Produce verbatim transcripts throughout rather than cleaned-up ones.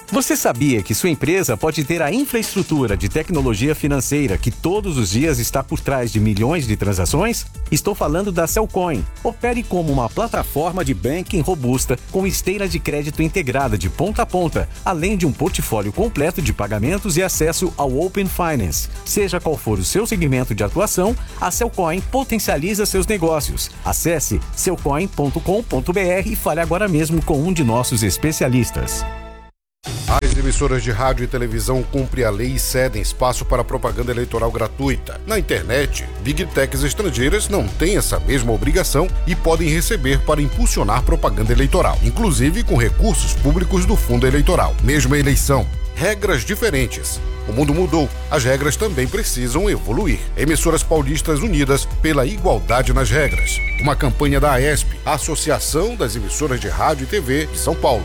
Você sabia que sua empresa pode ter a infraestrutura de tecnologia financeira que todos os dias está por trás de milhões de transações? Estou falando da Cellcoin. Opere como uma plataforma de banking robusta com esteira de crédito integrada de ponta a ponta, além de um portfólio completo de pagamentos e acesso ao Open Finance. Seja qual for o seu segmento de atuação, a Cellcoin potencializa seus negócios. Acesse cellcoin ponto com ponto br e fale agora mesmo com um de nossos especialistas. As emissoras de rádio e televisão cumprem a lei e cedem espaço para propaganda eleitoral gratuita. Na internet, Big Techs estrangeiras não têm essa mesma obrigação e podem receber para impulsionar propaganda eleitoral, inclusive com recursos públicos do fundo eleitoral. Mesma eleição, regras diferentes. O mundo mudou, as regras também precisam evoluir. Emissoras paulistas unidas pela igualdade nas regras. Uma campanha da AESP, Associação das Emissoras de Rádio e T V de São Paulo.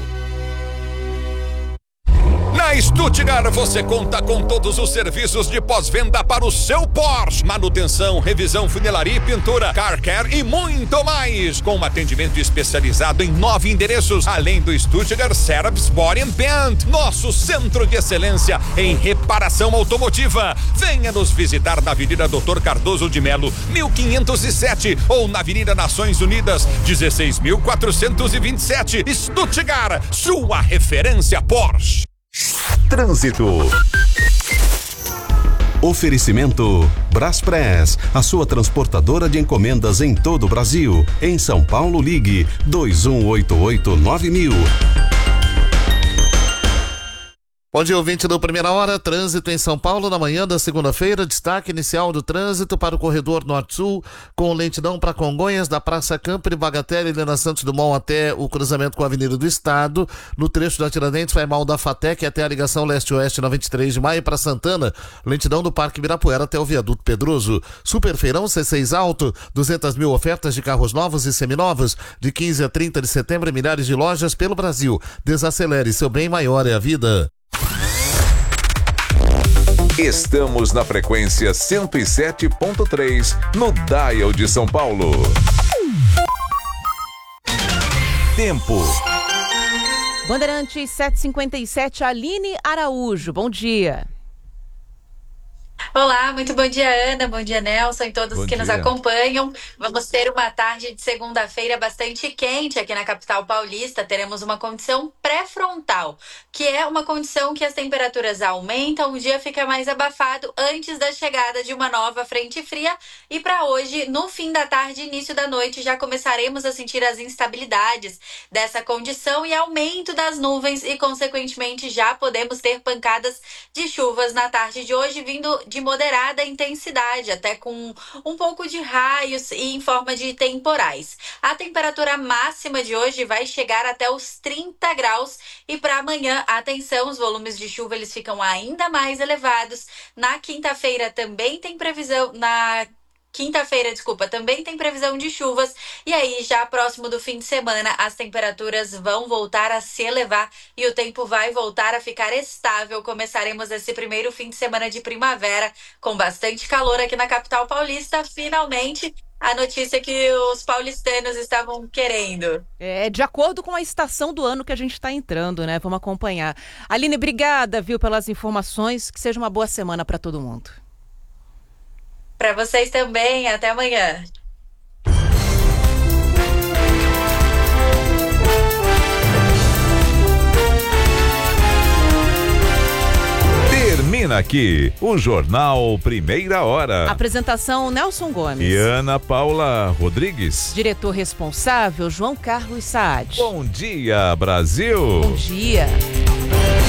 Na Stuttgart você conta com todos os serviços de pós-venda para o seu Porsche. Manutenção, revisão, funilaria e pintura, car care e muito mais. Com um atendimento especializado em nove endereços, além do Stuttgart Service Body and Paint, nosso centro de excelência em reparação automotiva. Venha nos visitar na Avenida Doutor Cardoso de Melo, mil quinhentos e sete, ou na Avenida Nações Unidas, dezesseis mil quatrocentos e vinte e sete. Stuttgart, sua referência Porsche. Trânsito. Oferecimento Braspress, a sua transportadora de encomendas em todo o Brasil. Em São Paulo, ligue dois um oito oito nove mil. Bom dia, ouvinte do Primeira Hora. Trânsito em São Paulo na manhã da segunda-feira. Destaque inicial do trânsito para o corredor Norte-Sul, com lentidão para Congonhas, da Praça Campo de Bagatelle e Helena Santos Dumont até o cruzamento com a Avenida do Estado. No trecho da Tiradentes, vai mal da Fatec até a ligação leste-oeste na vinte e três de maio para Santana. Lentidão do Parque Ibirapuera até o Viaduto Pedroso. Superfeirão C seis Alto, duzentas mil ofertas de carros novos e seminovos, de quinze a trinta de setembro em milhares de lojas pelo Brasil. Desacelere, seu bem maior é a vida. Estamos na frequência cento e sete ponto três, no Dial de São Paulo. Tempo. Bandeirantes sete e cinquenta e sete, Aline Araújo, bom dia. Olá, muito bom dia, Ana, bom dia, Nelson e todos Bom que nos dia. acompanham. Vamos ter uma tarde de segunda-feira bastante quente aqui na capital paulista. Teremos uma condição pré-frontal, que é uma condição que as temperaturas aumentam, o dia fica mais abafado antes da chegada de uma nova frente fria. E para hoje, no fim da tarde e início da noite, já começaremos a sentir as instabilidades dessa condição e aumento das nuvens e, consequentemente, já podemos ter pancadas de chuvas na tarde de hoje, vindo de moderada intensidade, até com um pouco de raios e em forma de temporais. A temperatura máxima de hoje vai chegar até os trinta graus e para amanhã, atenção, os volumes de chuva eles ficam ainda mais elevados. Na quinta-feira também tem previsão, na Quinta-feira, desculpa, também tem previsão de chuvas e aí já próximo do fim de semana as temperaturas vão voltar a se elevar e o tempo vai voltar a ficar estável. Começaremos esse primeiro fim de semana de primavera com bastante calor aqui na capital paulista. Finalmente, a notícia que os paulistanos estavam querendo. É, de acordo com a estação do ano que a gente está entrando, né? Vamos acompanhar. Aline, obrigada, viu, pelas informações. Que seja uma boa semana para todo mundo. Para vocês também, até amanhã. Termina aqui o Jornal Primeira Hora. Apresentação Nelson Gomes. E Ana Paula Rodrigues. Diretor responsável João Carlos Saad. Bom dia, Brasil. Bom dia.